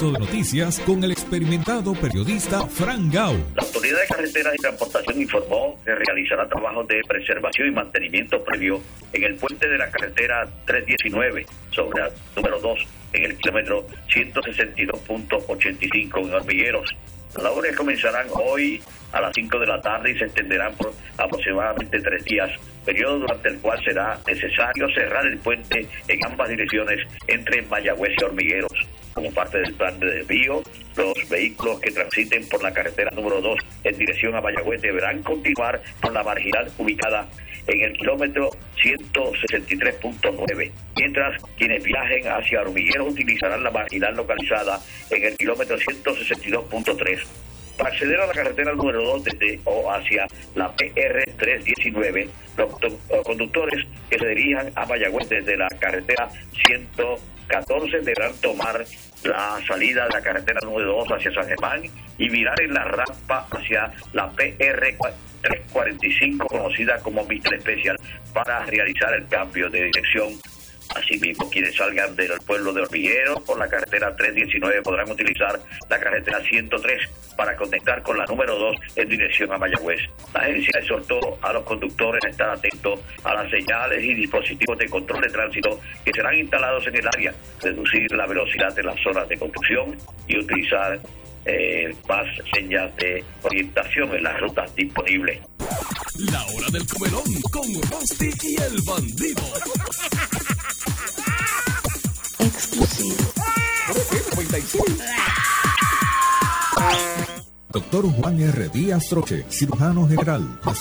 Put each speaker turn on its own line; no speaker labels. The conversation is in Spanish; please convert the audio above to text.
de noticias con el experimentado periodista Fran Gau.
La Autoridad de Carreteras y Transportación informó que realizará trabajos de preservación y mantenimiento previo en el puente de la carretera 319 sobre la número 2 en el kilómetro 162.85 en Hormigueros. Las labores comenzarán hoy a las 5 de la tarde y se extenderán por aproximadamente 3 días, periodo durante el cual será necesario cerrar el puente en ambas direcciones entre Mayagüez y Hormigueros. Como parte del plan de desvío, los vehículos que transiten por la carretera número 2 en dirección a Mayagüez deberán continuar por la marginal ubicada en el kilómetro 163.9, mientras quienes viajen hacia Hormigueros utilizarán la marginal localizada en el kilómetro 162.3. Para acceder a la carretera número 2 desde o hacia la PR 319, los conductores que se dirijan a Mayagüez desde la carretera 114 deberán tomar la salida de la carretera número 2 hacia San Germán y virar en la rampa hacia la PR 345, conocida como Mister Especial, para realizar el cambio de dirección. Asimismo, quienes salgan del pueblo de Hormigueros por la carretera 319 podrán utilizar la carretera 103 para conectar con la número 2 en dirección a Mayagüez. La agencia exhortó a los conductores a estar atentos a las señales y dispositivos de control de tránsito que serán instalados en el área, reducir la velocidad en las zonas de conducción y utilizar más señas de orientación en las rutas disponibles.
La hora del comelón con Rusty y el bandido.
Exclusivo.
Doctor Juan R. Díaz Troche, cirujano general.